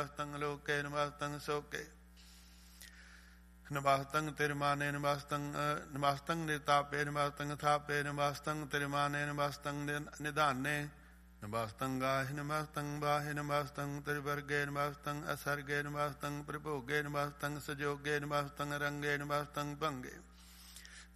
ਨਿਵਾਸਤੰ ਲੋਕੇ ਨਿਵਾਸਤੰ ਸੋਕੇ ਨਿਵਾਸਤੰ ਤਿਰਮਾਨੇ ਨਿਵਾਸਤੰ ਨਿਰਤਾਪੇ ਨਿਵਾਸਤੰ ਥਾਪੇ ਨਿਵਾਸਤੰ ਤਿਰਮਾਨੇ ਨਿਵਾਸਤੰ ਨਿਧਾਨੇ ਨਿਵਾਸਤੰ ਗਾਹਿ ਨਿਵਾਸਤੰ ਬਾਹਿ ਨਿਵਾਸਤੰ ਤ੍ਰਿਵਰਗੇ ਨਿਵਾਸਤੰ ਅਸਰਗੇ ਨਿਵਾਸਤੰ ਪ੍ਰਭੋਗੇ ਨਿਵਾਸਤੰ ਸਜੋਗੇ ਨਿਵਾਸਤੰ ਰੰਗੇ ਨਿਵਾਸਤੰ ਭੰਗੇ